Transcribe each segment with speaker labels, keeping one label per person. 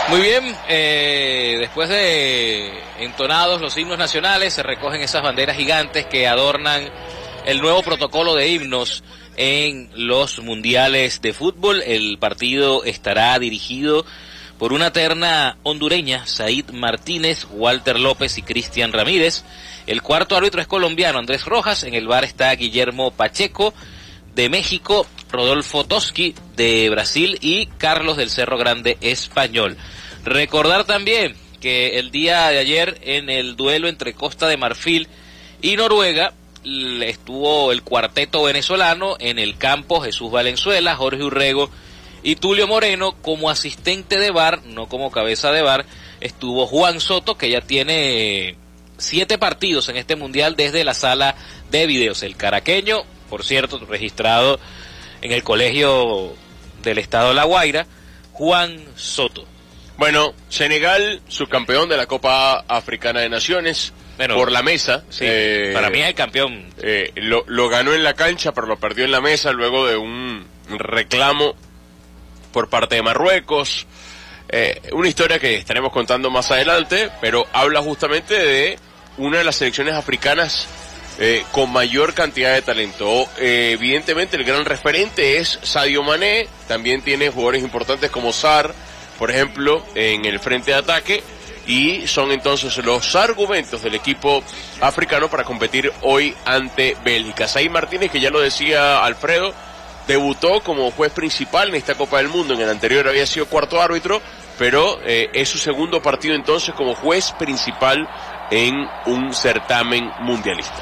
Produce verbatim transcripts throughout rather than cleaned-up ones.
Speaker 1: Muy bien, eh, después de entonados los himnos nacionales, se recogen esas banderas gigantes que adornan el nuevo protocolo de himnos en los mundiales de fútbol. El partido estará dirigido por una terna hondureña, Said Martínez, Walter López y Cristian Ramírez. El cuarto árbitro es colombiano, Andrés Rojas. En el V A R está Guillermo Pacheco, de México, Rodolfo Toski, de Brasil, y Carlos del Cerro Grande, español. Recordar también que el día de ayer, en el duelo entre Costa de Marfil y Noruega, estuvo el cuarteto venezolano en el campo: Jesús Valenzuela, Jorge Urrego y Tulio Moreno. Como asistente de V A R, no como cabeza de V A R, estuvo Juan Soto, que ya tiene siete partidos en este mundial desde la sala de videos. El caraqueño, por cierto, registrado en el colegio del estado de La Guaira, Juan Soto.
Speaker 2: Bueno, Senegal, subcampeón de la Copa Africana de Naciones, bueno, por la mesa.
Speaker 1: Sí,
Speaker 2: eh,
Speaker 1: para mí es el campeón.
Speaker 2: Eh, lo, lo ganó en la cancha, pero lo perdió en la mesa luego de un reclamo por parte de Marruecos. Eh, una historia que estaremos contando más adelante, pero habla justamente de una de las selecciones africanas eh, con mayor cantidad de talento. Eh, evidentemente el gran referente es Sadio Mané, también tiene jugadores importantes como Sarr, por ejemplo, en el frente de ataque, y son entonces los argumentos del equipo africano para competir hoy ante Bélgica. Said Martínez, que ya lo decía Alfredo, debutó como juez principal en esta Copa del Mundo. En el anterior había sido cuarto árbitro, pero eh, es su segundo partido entonces como juez principal en un certamen mundialista.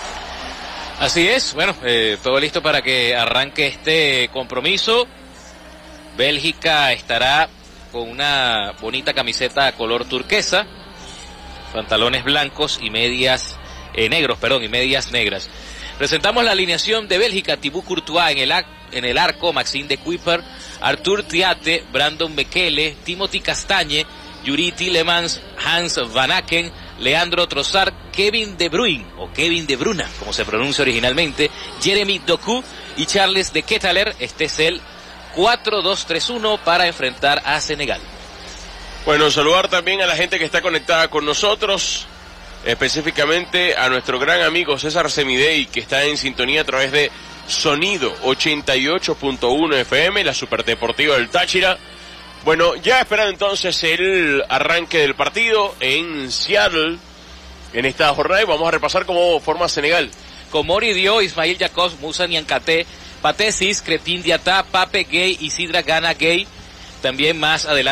Speaker 1: Así es, bueno, eh, todo listo para que arranque este compromiso. Bélgica estará con una bonita camiseta color turquesa, pantalones blancos y medias eh, negros, perdón, y medias negras. Presentamos la alineación de Bélgica: Thibaut Courtois en el, en el arco, Maxime de Cuyper, Arthur Thiate, Brandon Bekele, Timothy Castagne, Yuri Tillemans, Hans Van Aken, Leandro Trossard, Kevin De Bruyne, o Kevin De Bruyne, como se pronuncia originalmente, Jeremy Doku y Charles de Ketelaere. Este es el cuatro dos tres uno para enfrentar a Senegal.
Speaker 2: Bueno, saludar también a la gente que está conectada con nosotros, específicamente a nuestro gran amigo César Semidey, que está en sintonía a través de Sonido ochenta y ocho punto uno F M, la Superdeportiva del Táchira. Bueno, ya esperando entonces el arranque del partido en Seattle en esta jornada, y vamos a repasar cómo forma Senegal.
Speaker 1: Con Mori Dio, Ismail Jacobs, Moussa Niankate, Pathé Ciss, Crepin Diatta, Pape Gueye y Sidra Gana Gueye. También más adelante